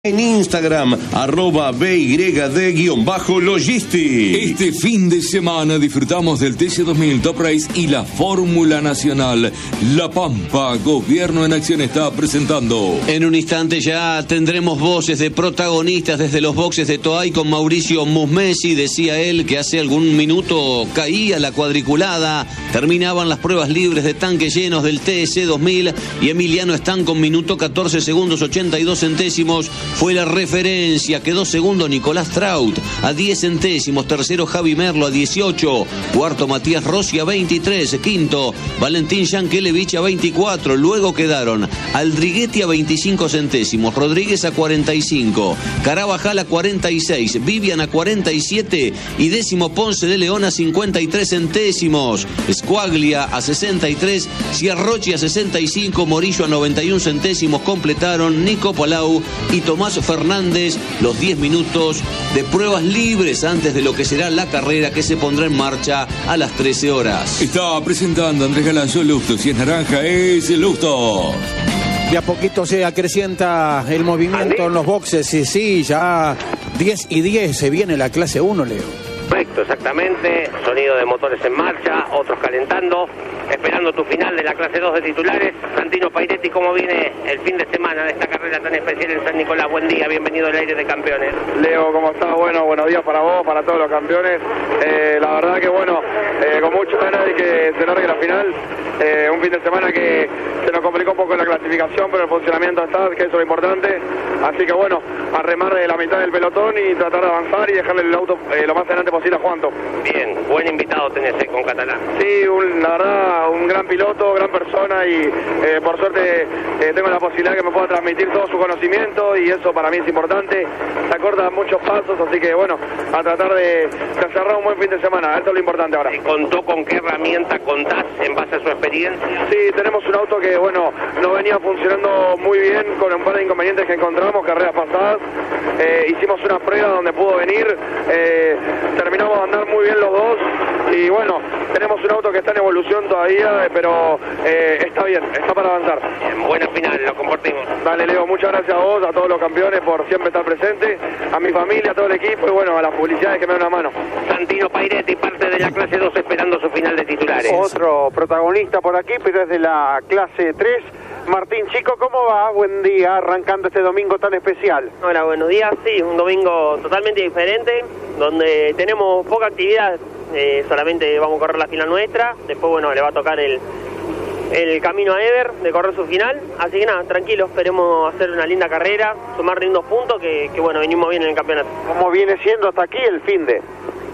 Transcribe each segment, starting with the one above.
En Instagram, @BYD_Logistic. Este fin de semana disfrutamos del TC2000 Top Race y la Fórmula Nacional. La Pampa, Gobierno en Acción, está presentando. En un instante ya tendremos voces de protagonistas desde los boxes de Toay con Mauricio Musmesi. Decía él que hace algún minuto caía la cuadriculada, terminaban las pruebas libres de tanques llenos del TC2000 y Emiliano Están con minuto 14 segundos 82 centésimos. Fue la referencia, quedó segundo Nicolás Traut a 10 centésimos, tercero Javi Merlo a 18, cuarto Matías Rossi a 23, quinto Valentín Yankelevich a 24, luego quedaron Aldriguetti a 25 centésimos, Rodríguez a 45, Carabajal a 46, Vivian a 47 y décimo Ponce de León a 53 centésimos, Squaglia a 63, Ciarrochi a 65, Morillo a 91 centésimos, completaron Nico Palau y Tomás Fernández los 10 minutos de pruebas libres antes de lo que será la carrera que se pondrá en marcha a las 13 horas. Está presentando Andrés Galanzo Lusto. Si es naranja, es Lusto. De a poquito se acrecienta el movimiento en los boxes. Y sí, ya 10 y 10 se viene la clase 1, Leo. Correcto, exactamente. Sonido de motores en marcha, otros calentando, esperando tu final de la clase 2 de titulares. Santino Pairetti, ¿cómo viene el fin de semana de esta carrera tan especial en San Nicolás? Buen día, bienvenido al aire de campeones. Leo, ¿cómo estás? Bueno, buenos días para vos, para todos los campeones. La verdad que bueno, con mucho ganas de que se largue la final. Un fin de semana que se nos complicó un poco la clasificación, pero el funcionamiento está, que eso es lo importante. Así que bueno, a remar de la mitad del pelotón y tratar de avanzar y dejarle el auto lo más adelante posible a Juanto. Bien, buen invitado tenés con Catalán. Sí, la verdad, un gran piloto, gran persona y por suerte tengo la posibilidad que me pueda transmitir todo su conocimiento y eso para mí es importante. Se acortan muchos pasos, así que bueno, a tratar de cerrar un buen fin de semana, esto es lo importante ahora. ¿Contó con qué herramienta contás en base a su experiencia? Sí, tenemos un auto que bueno, no venía funcionando muy bien con un par de inconvenientes que encontramos carreras pasadas. Hicimos una prueba donde pudo venir, terminamos de andar muy bien los dos y bueno, tenemos un auto que está en evolución todavía, pero está bien, está para avanzar. Bien, buena final, lo compartimos. Dale, Leo, muchas gracias a vos, a todos los campeones por siempre estar presentes, a mi familia, a todo el equipo y bueno, a las publicidades que me dan una mano. Santino Pairetti, parte de la clase 2 esperando su final de titulares. Otro protagonista por aquí, pero es de la clase 3. Martín Chico, ¿cómo va? Buen día, arrancando este domingo tan especial. Hola, buenos días. Sí, un domingo totalmente diferente, donde tenemos poca actividad, solamente vamos a correr la final nuestra, después bueno, le va a tocar el camino a Ever de correr su final, así que nada, tranquilos, esperemos hacer una linda carrera, sumar lindos puntos, que bueno, venimos bien en el campeonato. ¿Cómo viene siendo hasta aquí el fin de?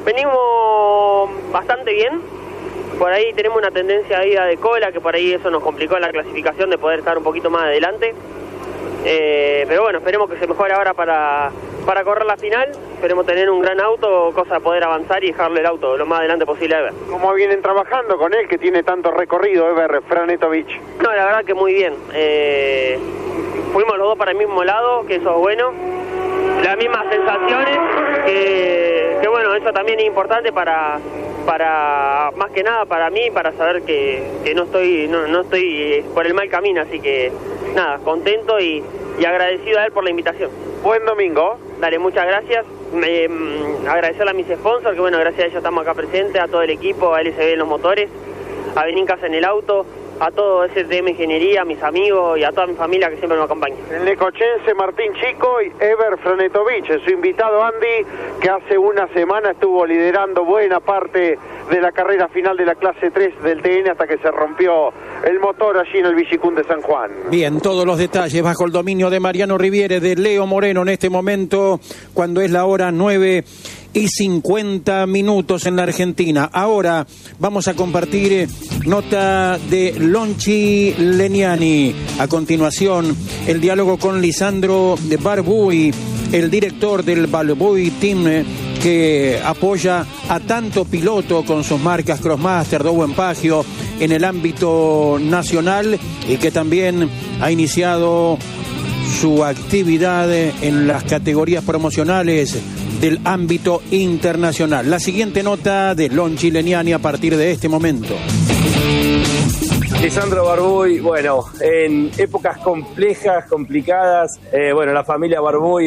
Venimos bastante bien. Por ahí tenemos una tendencia a ida de cola, que por ahí eso nos complicó en la clasificación de poder estar un poquito más adelante. Pero bueno, esperemos que se mejore ahora para correr la final. Esperemos tener un gran auto, cosa de poder avanzar y dejarle el auto lo más adelante posible a Ever. ¿Cómo vienen trabajando con él, que tiene tanto recorrido, Ever Franetovich? No, la verdad que muy bien. Fuimos los dos para el mismo lado, que eso es bueno. Las mismas sensaciones, que bueno, eso también es importante para más que nada para mí, para saber que no estoy por el mal camino, así que nada, contento y agradecido a él por la invitación. Buen domingo. Dale, muchas gracias. Agradecerle a mis sponsors, que bueno, gracias a ellos estamos acá presentes, a todo el equipo, a LSB en los motores, a Benincas en el auto, a todo STM Ingeniería, a mis amigos y a toda mi familia que siempre me acompaña. El necochense Martín Chico y Ever Franetovich, su invitado Andy, que hace una semana estuvo liderando buena parte de la carrera final de la clase 3 del TN hasta que se rompió el motor allí en el Villicún de San Juan. Bien, todos los detalles bajo el dominio de Mariano Riviere, de Leo Moreno en este momento, cuando es la hora 9:50 en la Argentina. Ahora vamos a compartir nota de Lonchi Leniani. A continuación, el diálogo con Lisandro de Barbuy, el director del Barbuy Team, que apoya a tanto piloto con sus marcas Crossmaster, Dowen Pagio en el ámbito nacional y que también ha iniciado su actividad en las categorías promocionales del ámbito internacional. La siguiente nota de Lonchi Leniani a partir de este momento. Lisandro Barbuy, bueno, en épocas complejas, complicadas, bueno, la familia Barbuy